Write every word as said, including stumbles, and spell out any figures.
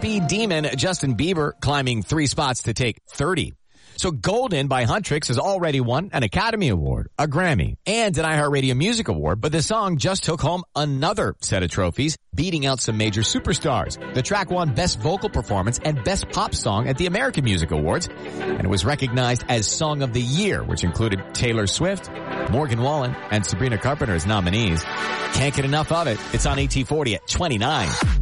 Speed Demon, Justin Bieber climbing three spots to take thirty. So Golden by Huntrix has already won an Academy Award, a Grammy, and an iHeartRadio Music Award, but the song just took home another set of trophies, beating out some major superstars. The track won Best Vocal Performance and Best Pop Song at the American Music Awards, and it was recognized as Song of the Year, which included Taylor Swift, Morgan Wallen, and Sabrina Carpenter as nominees. Can't get enough of it. It's on A T forty at twenty-nine.